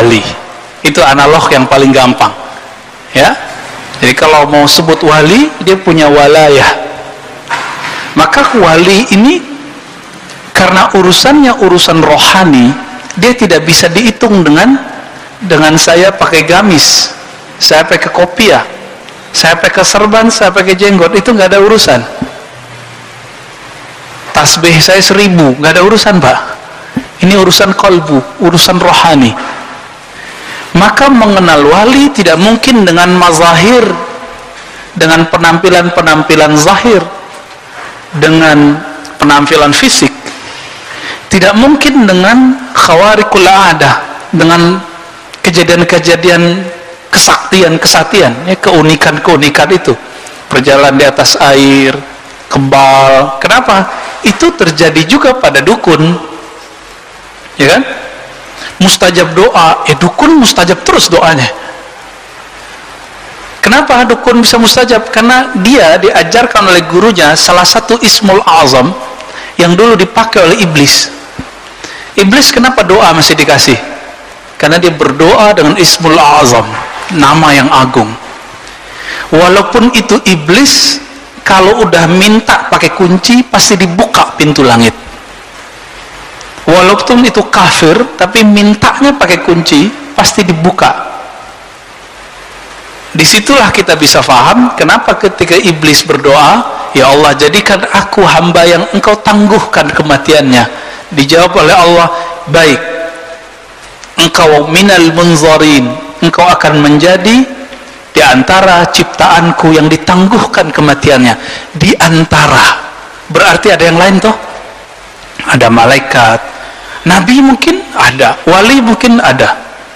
wali. Itu analog yang paling gampang, ya. Jadi kalau mau sebut wali, dia punya walayah. Maka wali ini karena urusannya urusan rohani, dia tidak bisa dihitung dengan saya pakai gamis, saya pakai kopiah, saya pakai serban, saya pakai jenggot. Itu nggak ada urusan. Tasbih saya 1000, nggak ada urusan, Pak. Ini urusan qalbu, urusan rohani. Maka mengenal wali tidak mungkin dengan mazahir, dengan penampilan-penampilan zahir, dengan penampilan fisik. Tidak mungkin dengan khawarikul a'dah, dengan kejadian-kejadian kesaktian, ya, keunikan itu. Berjalan di atas air, kebal. Kenapa? Itu terjadi juga pada dukun. Ya kan? Mustajab doa, dukun mustajab terus doanya. Kenapa dukun bisa mustajab? Karena dia diajarkan oleh gurunya salah satu ismul azam yang dulu dipakai oleh iblis. Iblis kenapa doa masih dikasih? Karena dia berdoa dengan ismul azam, nama yang agung. Walaupun itu iblis, kalau udah minta pakai kunci pasti dibuka pintu langit. Walaupun itu kafir, tapi mintanya pakai kunci pasti dibuka. Disitulah kita bisa faham kenapa ketika iblis berdoa, ya Allah, jadikan aku hamba yang engkau tangguhkan kematiannya. Dijawab oleh Allah, baik, engkau minal munzarin, engkau akan menjadi di antara ciptaanku yang ditangguhkan kematiannya. Di antara, berarti ada yang lain toh? Ada malaikat, nabi mungkin ada, wali mungkin ada.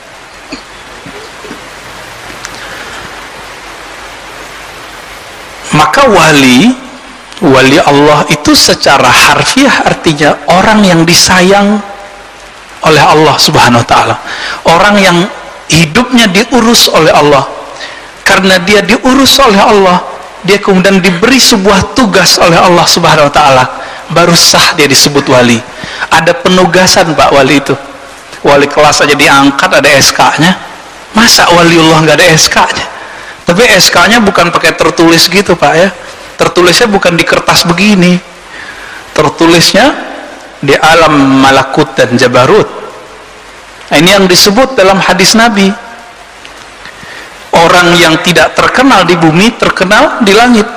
Maka wali Allah itu secara harfiah artinya orang yang disayang oleh Allah Subhanahu wa taala. Orang yang hidupnya diurus oleh Allah. Karena dia diurus oleh Allah, dia kemudian diberi sebuah tugas oleh Allah Subhanahu wa taala, baru sah dia disebut wali. Ada penugasan, Pak, wali itu. Wali kelas aja diangkat ada SK-nya. Masa waliullah nggak ada SK-nya? Tapi SK-nya bukan pakai tertulis gitu, Pak, ya. Tertulisnya bukan di kertas begini. Tertulisnya di alam malakut dan jabarut. Nah, ini yang disebut dalam hadis Nabi. Orang yang tidak terkenal di bumi, terkenal di langit.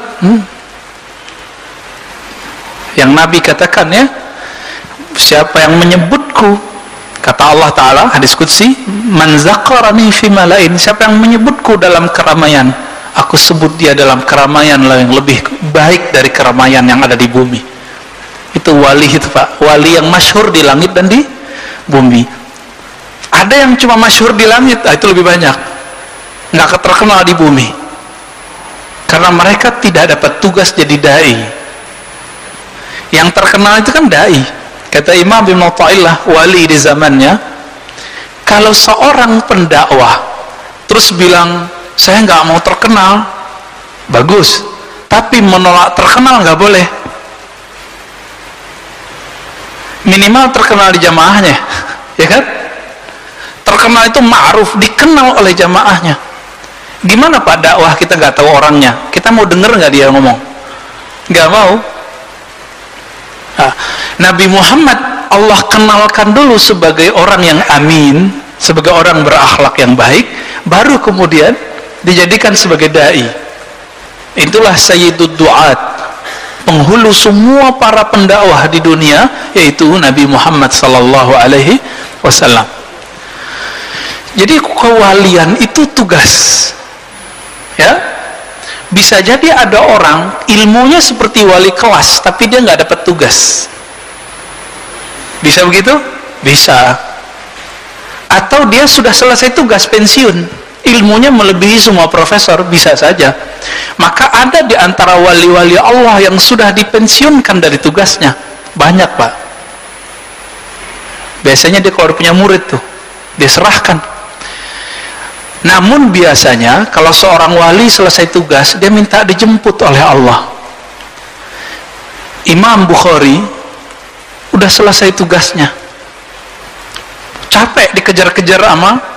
Yang Nabi katakan, ya, siapa yang menyebutku, kata Allah Ta'ala, hadis qudsi, man zakarani fi malain, siapa yang menyebutku dalam keramaian, aku sebut dia dalam keramaian yang lebih baik dari keramaian yang ada di bumi. Itu wali itu, Pak. Wali yang masyhur di langit dan di bumi. Ada yang cuma masyhur di langit, itu lebih banyak, nggak terkenal di bumi, karena mereka tidak dapat tugas jadi dai. Yang terkenal itu kan dai. Kata Imam Ibn Athaillah, wali di zamannya, kalau seorang pendakwah terus bilang saya nggak mau terkenal, bagus, tapi menolak terkenal nggak boleh. Minimal terkenal di jamaahnya, ya kan? Terkenal itu ma'ruf, dikenal oleh jamaahnya. Gimana Pak dakwah kita nggak tahu orangnya? Kita mau denger nggak dia ngomong? Nggak mau. Nah, Nabi Muhammad Allah kenalkan dulu sebagai orang yang amin, sebagai orang berakhlak yang baik, baru kemudian dijadikan sebagai dai. Itulah sayyidud du'at, penghulu semua para pendakwah di dunia, yaitu Nabi Muhammad sallallahu alaihi wasallam. Jadi kewalian itu tugas, ya. Bisa jadi ada orang ilmunya seperti wali kelas, tapi dia nggak dapat tugas. Bisa begitu? Bisa. Atau dia sudah selesai tugas, pensiun, ilmunya melebihi semua profesor, bisa saja. Maka ada di antara wali-wali Allah yang sudah dipensiunkan dari tugasnya, banyak, Pak. Biasanya dia kalau punya murid tuh, dia serahkan. Namun biasanya kalau seorang wali selesai tugas, dia minta dijemput oleh Allah. Imam Bukhari udah selesai tugasnya, capek dikejar-kejar sama